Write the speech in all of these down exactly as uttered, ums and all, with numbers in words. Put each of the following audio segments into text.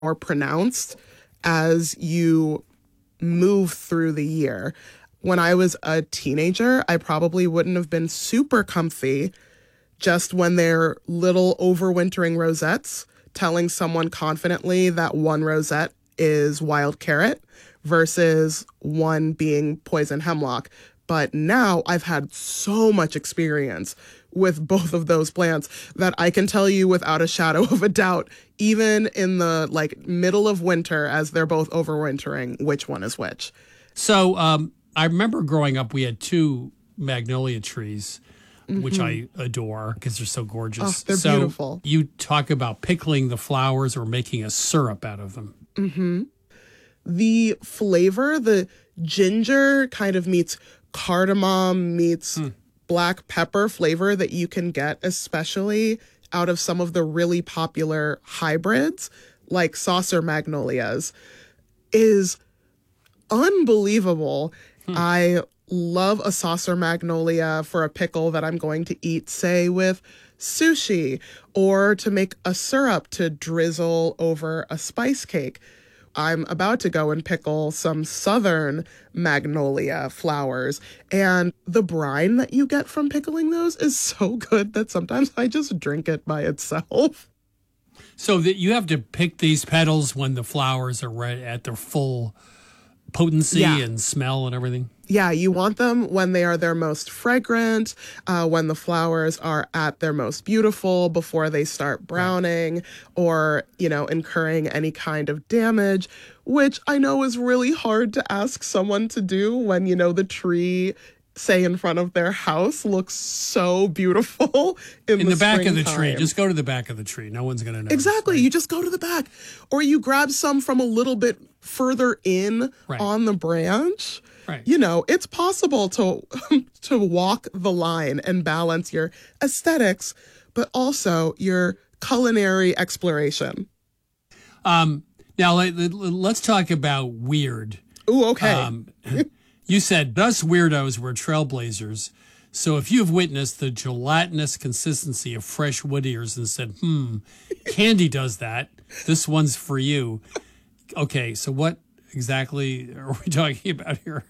more pronounced as you move through the year. When I was a teenager, I probably wouldn't have been super comfy just when they're little overwintering rosettes, telling someone confidently that one rosette is wild carrot versus one being poison hemlock. But now I've had so much experience with both of those plants that I can tell you without a shadow of a doubt, even in the like middle of winter as they're both overwintering, which one is which. So um, I remember growing up, we had two magnolia trees, mm-hmm. which I adore because they're so gorgeous. Oh, they're so beautiful. You talk about pickling the flowers or making a syrup out of them. Mm-hmm. The flavor, the ginger kind of meets cardamom meets hmm. black pepper flavor that you can get, especially out of some of the really popular hybrids, like saucer magnolias, is unbelievable. Hmm. I love a saucer magnolia for a pickle that I'm going to eat, say, with sushi, or to make a syrup to drizzle over a spice cake. I'm about to go and pickle some southern magnolia flowers, and the brine that you get from pickling those is so good that sometimes I just drink it by itself. So that you have to pick these petals when the flowers are right at their full potency yeah. and smell and everything? Yeah, you want them when they are their most fragrant, uh, when the flowers are at their most beautiful before they start browning right. or, you know, incurring any kind of damage, which I know is really hard to ask someone to do when, you know, the tree, say, in front of their house looks so beautiful in, in the, the back of the time. tree. Just go to the back of the tree. No one's going to know. Exactly. Right? You just go to the back, or you grab some from a little bit further in right. on the branch. Right. You know, it's possible to to walk the line and balance your aesthetics, but also your culinary exploration. Um, now, let, let's talk about weird. Ooh, okay. Um, you said us weirdos were trailblazers. So if you've witnessed the gelatinous consistency of fresh wood ears and said, hmm, candy does that, this one's for you. Okay, so what exactly are we talking about here?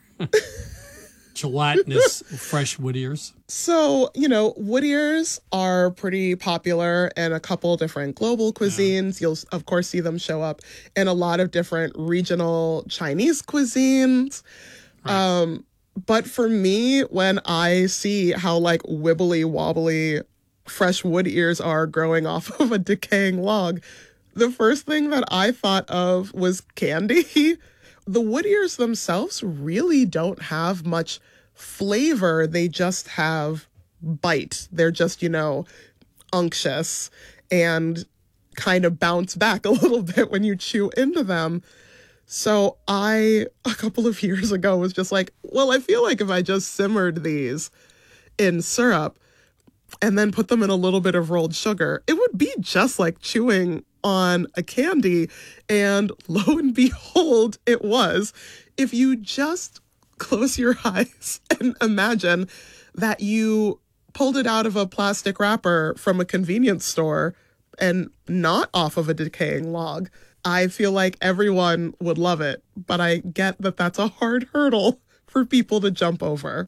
Gelatinous fresh wood ears. So, you know, wood ears are pretty popular in a couple different global cuisines. Yeah. You'll, of course, see them show up in a lot of different regional Chinese cuisines. Right. Um, but for me, when I see how, like, wibbly wobbly fresh wood ears are growing off of a decaying log, the first thing that I thought of was candy. The wood ears themselves really don't have much flavor. They just have bite. They're just, you know, unctuous and kind of bounce back a little bit when you chew into them. So I, a couple of years ago, was just like, well, I feel like if I just simmered these in syrup and then put them in a little bit of rolled sugar, it would be just like chewing on a candy. And lo and behold, it was. If you just close your eyes and imagine that you pulled it out of a plastic wrapper from a convenience store and not off of a decaying log, I feel like everyone would love it. But I get that that's a hard hurdle for people to jump over.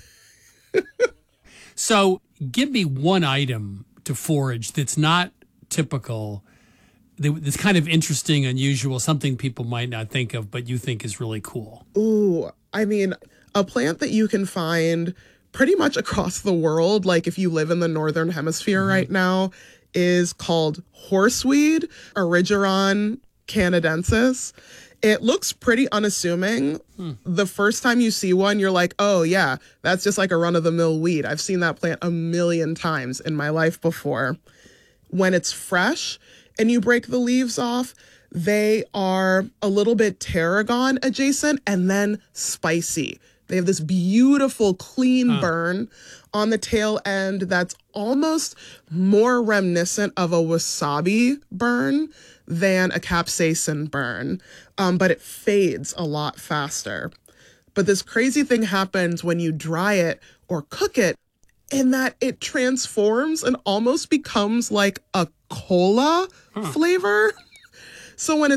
So give me one item to forage that's not typical, that's kind of interesting, unusual, something people might not think of, but you think is really cool. Ooh, I mean, a plant that you can find pretty much across the world, like if you live in the Northern Hemisphere mm-hmm. right now, is called horseweed, Erigeron canadensis. It looks pretty unassuming. Hmm. The first time you see one, you're like, oh yeah, that's just like a run-of-the-mill weed. I've seen that plant a million times in my life before. When it's fresh and you break the leaves off, they are a little bit tarragon adjacent and then spicy. They have this beautiful clean huh. burn on the tail end that's almost more reminiscent of a wasabi burn than a capsaicin burn, um, but it fades a lot faster. But this crazy thing happens when you dry it or cook it, in that it transforms and almost becomes like a cola huh. flavor. So when